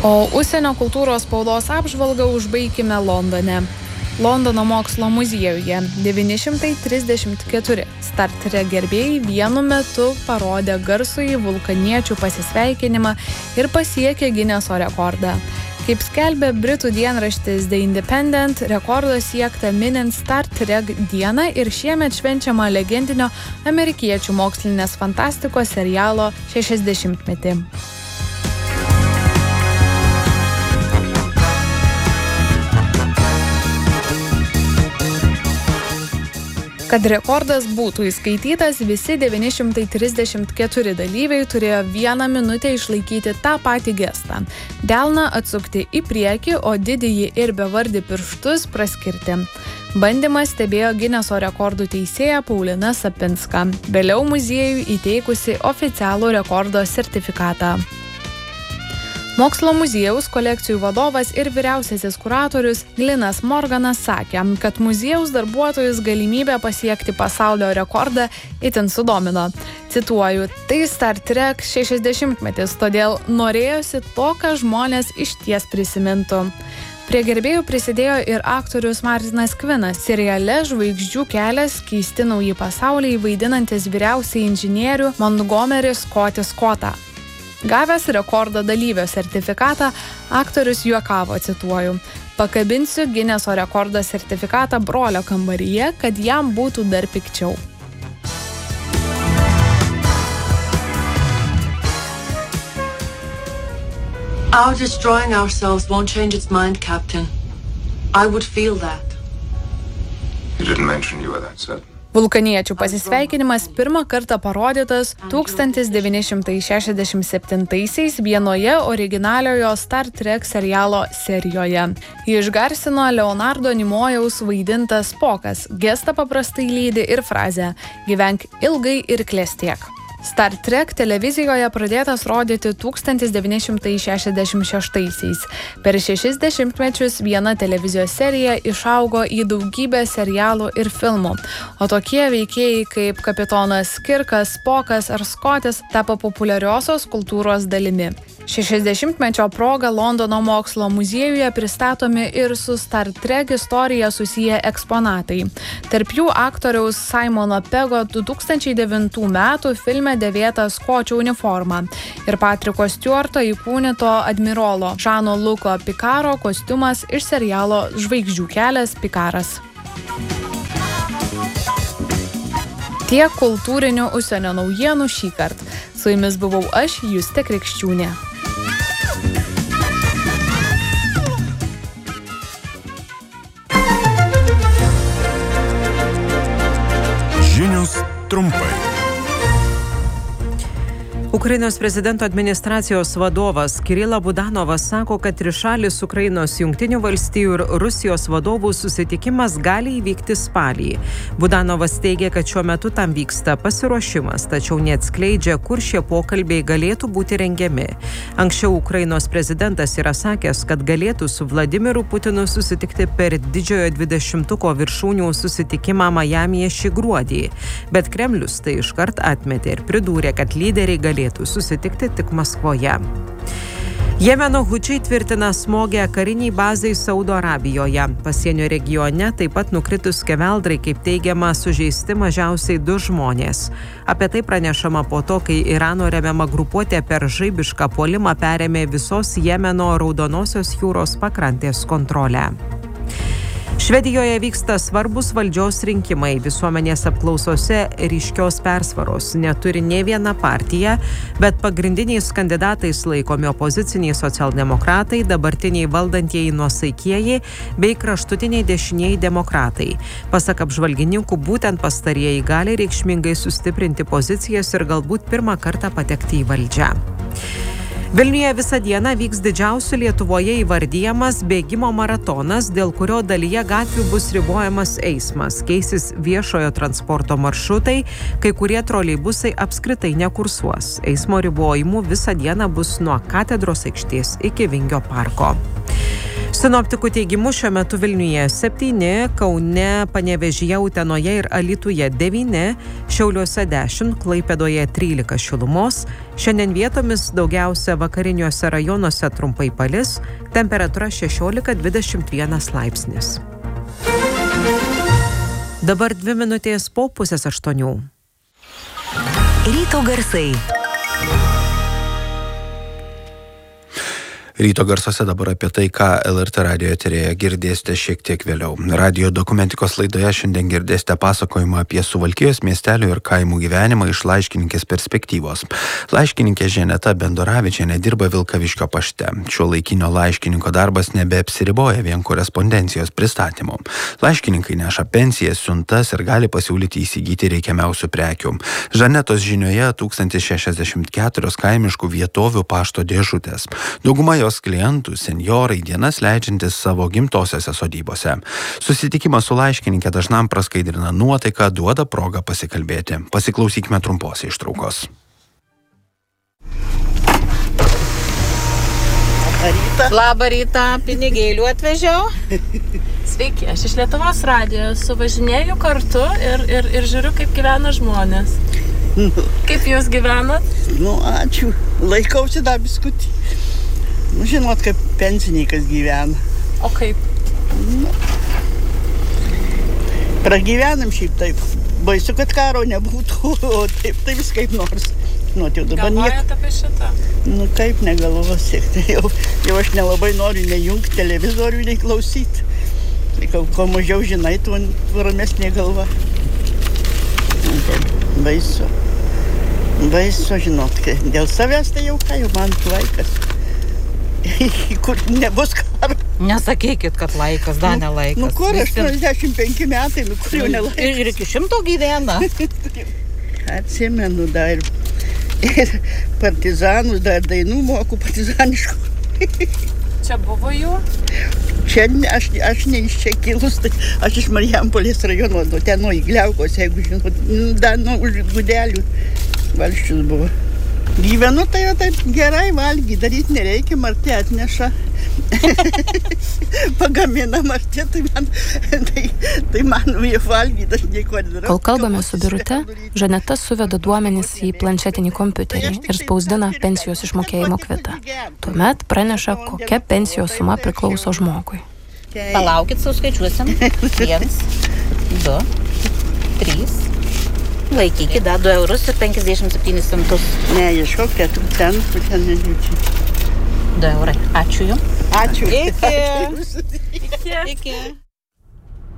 O užsienio kultūros spaudos apžvalgą užbaikime Londone. Londono mokslo muziejuje 934 Star Trek gerbėjai vienu metu parodė garsųjį vulkaniečių pasisveikinimą ir pasiekė Gineso rekordą. Kaip skelbė britų dienraštis The Independent, rekordas siekta minint Star Trek dieną ir šiemet švenčiama legendinio amerikiečių mokslinės fantastikos serialo 60-metį. Kad rekordas būtų įskaitytas, visi 934 dalyviai turėjo 1 minutę išlaikyti tą patį gestą. Delną atsukti į priekį, o didįjį ir bevardį pirštus praskirti. Bandymą stebėjo Gineso rekordų teisėja Paulina Sapinska, vėliau muziejui įteikusi oficialų rekordo sertifikatą. Mokslo muziejaus kolekcijų vadovas ir vyriausiasis kuratorius Glynas Morganas sakė, kad muziejaus darbuotojus galimybė pasiekti pasaulio rekordą itin sudomino. Cituoju, tai Star Trek 60-metis, todėl norėjosi to, ką žmonės išties prisimintų. Prie gerbėjų prisidėjo ir aktorius Martinas Kvinas, seriale Žvaigždžių kelias keisti nauji pasauliai vaidinantis vyriausiąjį inžinierių Montgomery Scotty Scottą. Gavęs rekordo dalyvio sertifikatą, aktorius juokavo, cituoju, pakabinsiu Gineso rekordo sertifikatą brolio kambaryje, kad jam būtų dar pikčiau. Our destroying ourselves won't change its mind, Captain. I would feel that. You didn't mention you were that certain. Vulkaniečių pasisveikinimas pirmą kartą parodytas 1967-aisiais vienoje originaliojo Star Trek serialo serijoje. Jį išgarsino Leonardo Nimojaus vaidintas Spokas. Gestą paprastai lydi ir frazė "Gyvenk ilgai ir klestiek". Star Trek televizijoje pradėtas rodyti 1966-aisiais. Per 60 mečius viena televizijos serija išaugo į daugybę serialų ir filmų, o tokie veikėjai kaip kapitonas Kirkas, Spokas ar Skotis tapo populiariosios kultūros dalimi. 60-mečio proga Londono mokslo muziejuje pristatomi ir su Star Trek istorija susiję eksponatai. Tarp jų aktoriaus Simono Pego 2009 metų filme dėvėta Skočio uniforma ir Patriko Stewarto įkūnyto admirolo Žano Luko Pikaro kostiumas iš serialo Žvaigždžių kelias Pikaras. Tiek kultūrinių užsienio naujienų šįkart. Su jumis buvau aš, Justė Krikščiūnė. Žinios trumpai. Ukrainos prezidento administracijos vadovas Kirila Budanovas sako, kad trišalis Ukrainos Jungtinių valstijų ir Rusijos vadovų susitikimas gali įvykti spalį. Budanovas teigia, kad šiuo metu tam vyksta pasiruošimas, tačiau neatskleidžia, kur šie pokalbiai galėtų būti rengiami. Anksčiau Ukrainos prezidentas yra sakęs, kad galėtų su Vladimiru Putinu susitikti per didžiojo 20-tuko viršūnių susitikimą Majamyje šį gruodį. Bet Kremlius tai iškart atmetė ir pridūrė, kad lyderiai galėtų susitikti tik Maskvoje. Jemeno hučiai tvirtina smogę kariniai bazai Saudo Arabijoje. Pasienio regione taip pat nukritus skeveldrai, kaip teigiama, sužeisti mažiausiai 2 žmonės. Apie tai pranešama po to, kai Irano remiama grupuotė per žaibišką puolimą perėmė visos Jemeno Raudonosios jūros pakrantės kontrolę. Švedijoje vyksta svarbus valdžios rinkimai. Visuomenės apklausose ryškios persvaros neturi nė viena partija, bet pagrindiniais kandidatais laikomi opoziciniai socialdemokratai, dabartiniai valdantieji nuosaikieji bei kraštutiniai dešinieji demokratai. Pasak apžvalgininkų, būtent pastarieji gali reikšmingai sustiprinti pozicijas ir galbūt pirmą kartą patekti į valdžią. Vilniuje visą dieną vyks didžiausiu Lietuvoje įvardijamas bėgimo maratonas, dėl kurio dalyje gatvių bus ribojamas eismas, keisis viešojo transporto maršrutai, kai kurie troleibusai apskritai nekursuos. Eismo ribojimų visą dieną bus nuo Katedros aikštės iki Vingio parko. Sinoptikų teigimu šiuo metu Vilniuje 7, Kaune, Panevėžyje, Utenoje ir Alytuje 9, Šiauliuose 10, Klaipėdoje 13 šilumos. Šiandien vietomis daugiausia vakariniuose rajonuose trumpai palis, temperatūra 16-21 laipsnis. Dabar 2 minutės po 7:30. Ryto garsai. Ryto garsuose dabar apie tai, ką LRT radijo eteryje girdėsite šiek tiek vėliau. Radijo dokumentikos laidoje šiandien girdėsite pasakojimą apie Suvalkijos miestelių ir kaimų gyvenimą iš laiškininkės perspektyvos. Laiškininkė Ženeta Bendoravičienė dirba Vilkaviškio pašte. Šiuolaikinio laiškininko darbas nebeapsiriboja vien korespondencijos pristatymu. Laiškininkai neša pensijas, siuntas ir gali pasiūlyti įsigyti reikiamiausių prekių. Žanetos žinioje 1064 kaimiškų vietovių pašto dėžutės. Dauguma jos klientų senjorai dienas leidžiantis savo gimtosiose sodybose. Susitikimas su laiškininkė dažnam praskaidrina nuotaiką, duoda progą pasikalbėti. Pasiklausykime trumpos ištraukos. Labą rytą, pinigėlių atvežiau. Sveiki, aš iš Lietuvos radijo suvažinėju kartu ir žiūriu, kaip gyvena žmonės. Kaip jūs gyvenat? Ačiū. Laikausi dar biskutį. Žinot, kaip pensininkas gyvena. O kaip? Pragyvenam šiaip taip. Baisu, kad karo nebūtų, o taip vis kaip nors. Galvojat apie šitą? Kaip negalvosi. Jau aš nelabai noriu nei jungti televizorių, nei klausyti. Ko mažiau žinai, tuo ramesnė galva. Baisu. Baisu, žinot, dėl savęs tai jau ką, jau man laikas. Kur nebus karo. Nesakykit, kad laikas, dar nelaikas. Kur 85 metai, kur jau nelaikas. Ir iki 100 gyvena. Atsimenu dar ir partizanus, dar dainų moku partizaniškų. Čia buvo jų? Čia aš ne iš čia kilus, tai aš iš Marijampolės rajono, ten nuo Igliaukos, jeigu žinot, dar nuo Gudelių valsčius buvo. Gyvenu tai jau taip gerai valgy, daryti nereikia, Martė atneša. Pagamina Martė, tai man jau valgyti, aš nieko nedarau. Kol kalbame su Birute, Žaneta suveda duomenis į planšetinį kompiuterį ir spausdina pensijos išmokėjimo kvitą. Tuomet praneša, kokia pensijos suma priklauso žmogui. Palaukit, suskaičiuosim. 1, 2, 3. Laikykit, 2 eurus ir 57 centus. Ne, ieškok 4 centų, ten nedžiūčiai. 2 eurai. Ačiū jums. Ačiū. Iki.